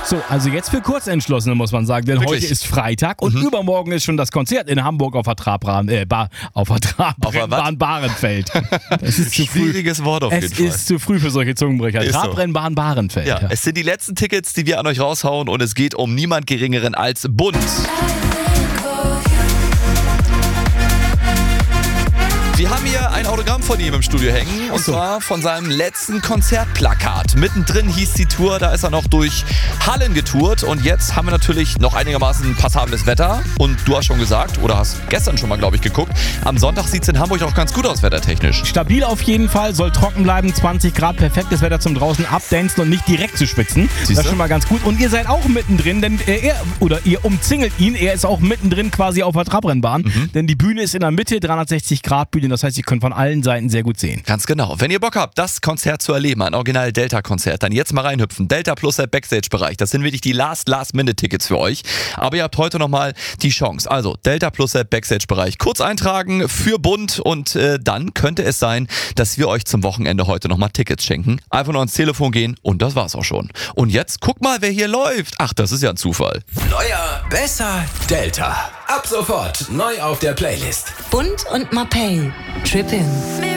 So, also jetzt für Kurzentschlossene muss man sagen, denn Wirklich? heute ist Freitag und übermorgen ist schon das Konzert in Hamburg auf der Trabrennbahn Bahrenfeld. Das ist zu früh. Schwieriges Wort auf jeden Es Fall. ist zu früh für solche Zungenbrecher. Ist so. Trabrennbahn Bahrenfeld. Ja, es sind die letzten Tickets, die wir an euch raushauen und es geht um niemand Geringeren als Bund. Wir haben hier ein Autogramm von ihm im Studio hängen und zwar von seinem letzten Konzertplakat. Mittendrin hieß die Tour, da ist er noch durch Hallen getourt und jetzt haben wir natürlich noch einigermaßen passables Wetter und du hast schon gesagt oder hast gestern schon mal, glaube ich, geguckt, am Sonntag sieht es in Hamburg auch ganz gut aus wettertechnisch. Stabil auf jeden Fall, soll trocken bleiben, 20 Grad, perfektes Wetter zum draußen abdancen und nicht direkt zu schwitzen. Siehste? Das ist schon mal ganz gut. Und ihr seid auch mittendrin, denn ihr umzingelt ihn, er ist auch mittendrin quasi auf der Trabrennbahn, denn die Bühne ist in der Mitte, 360 Grad Bühne, das heißt, ihr könnt von allen Seiten sehr gut sehen. Ganz genau. Wenn ihr Bock habt, das Konzert zu erleben, ein Original-Delta-Konzert, dann jetzt mal reinhüpfen. Delta plus der Backstage-Bereich. Das sind wirklich die Last-Minute-Tickets für euch. Aber ihr habt heute nochmal die Chance. Also Delta plus der Backstage-Bereich. Kurz eintragen für Bund und dann könnte es sein, dass wir euch zum Wochenende heute nochmal Tickets schenken. Einfach nur ans Telefon gehen und das war's auch schon. Und jetzt guck mal, wer hier läuft. Ach, das ist ja ein Zufall. Neuer, besser, Delta. Ab sofort neu auf der Playlist. Bund und Mapei. Trippin'.